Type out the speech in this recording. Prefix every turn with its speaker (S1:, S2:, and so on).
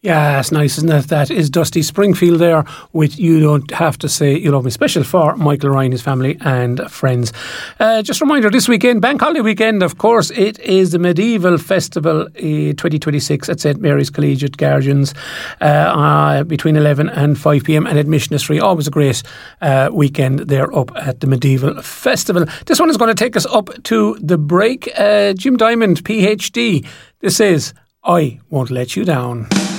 S1: Yeah, it's nice, isn't it? That is Dusty Springfield there with You Don't Have to Say You Love Me, special for Michael Ryan, his family and friends. Just a reminder, this weekend, Bank Holiday weekend, of course, it is the Medieval Festival 2026 at St Mary's Collegiate Guardians between 11 and 5pm, and admission is free. Always a great weekend there up at the Medieval Festival. This one is going to take us up to the break. Jim Diamond, PhD, this is I Won't Let You Down.